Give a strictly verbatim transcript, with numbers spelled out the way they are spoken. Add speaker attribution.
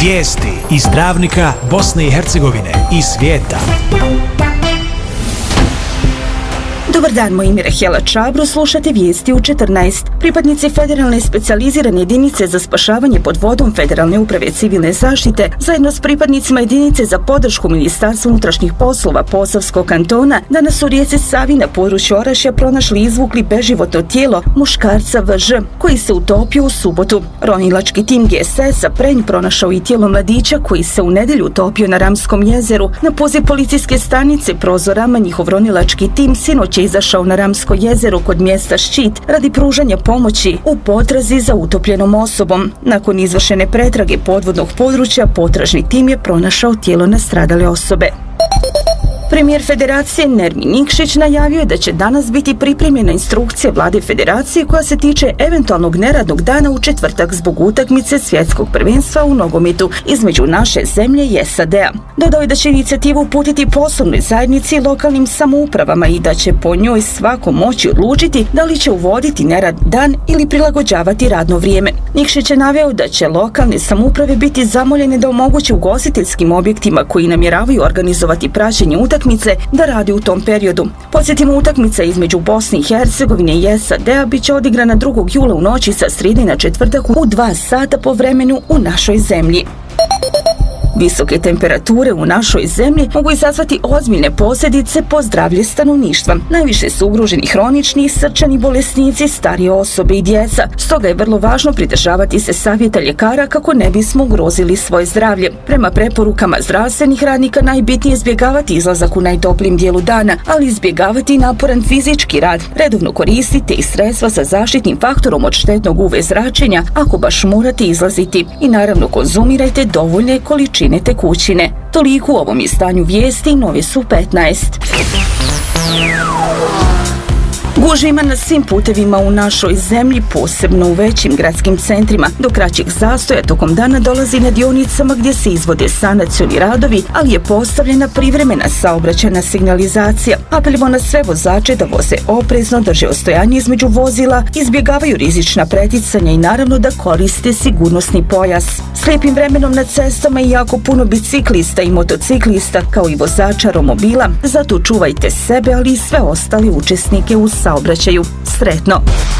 Speaker 1: Vijesti iz Travnika, Bosne i Hercegovine i svijeta.
Speaker 2: Dobar dan, moje ime je Rahela Čabro, slušate vijesti u četrnaest. Pripadnici Federalne specijalizirane jedinice za spašavanje pod vodom Federalne uprave civilne zaštite zajedno s pripadnicima jedinice za podršku Ministarstva unutrašnjih poslova Posavskog kantona danas u rijeci Savi na području Orašja pronašli i izvukli beživotno tijelo muškarca V Ž koji se utopio u subotu. Ronilački tim G S S-a Prenj pronašao i tijelo mladića koji se u nedjelju utopio na Ramskom jezeru. Na poziv policijske stanice Prozorama njihov ronilački tim sinoć je izašao na Ramsko jezero kod mjesta Ščit radi pružanja pomoći u potrazi za utopljenom osobom. Nakon izvršene pretrage podvodnog područja, potražni tim je pronašao tijelo nastradale osobe. Premijer Federacije Nermin Nikšić najavio je da će danas biti pripremljena instrukcija vlade Federacije koja se tiče eventualnog neradnog dana u četvrtak zbog utakmice svjetskog prvenstva u nogometu između naše zemlje i S A D-a. Dodao je da će inicijativu uputiti poslovnoj zajednici i lokalnim samoupravama i da će po njoj svako moći odlučiti da li će uvoditi nerad dan ili prilagođavati radno vrijeme. Nikšić je naveo da će lokalne samouprave biti zamoljene da omoguće ugostiteljskim objektima koji namjeravaju organizovati praćenje utakmice da radi u tom periodu. Podsjetimo, utakmica između Bosne i Hercegovine i S A D-a bit će odigrana drugog jula u noći sa srijede na četvrtak u dva sata po vremenu u našoj zemlji. Visoke temperature u našoj zemlji mogu izazvati ozbiljne posljedice po zdravlje stanovništva. Najviše su ugroženi hronični i srčani bolesnici, starije osobe i djeca. Stoga je vrlo važno pridržavati se savjeta ljekara kako ne bismo ugrozili svoje zdravlje. Prema preporukama zdravstvenih radnika najbitnije je izbjegavati izlazak u najtoplijem dijelu dana, ali izbjegavati i naporan fizički rad. Redovno koristite i sredstva sa zaštitnim faktorom od štetnog U V zračenja ako baš morate izlaziti. I naravno konzumirajte dovoljne količine tekućine. Toliko u ovom izdanju vijesti, nove su petnaest. Gužve ima na svim putevima u našoj zemlji, posebno u većim gradskim centrima. Do kraćih zastoja tokom dana dolazi na dionicama gdje se izvode sanacioni radovi, ali je postavljena privremena saobraćajna signalizacija. Apelimo na sve vozače da voze oprezno, drže ostojanje između vozila, izbjegavaju rizična preticanja i naravno da koriste sigurnosni pojas. S lijepim vremenom na cestama i jako puno biciklista i motociklista, kao i vozača romobila, zato čuvajte sebe, ali i sve ostale učesnike u saobraćaju. Sretno!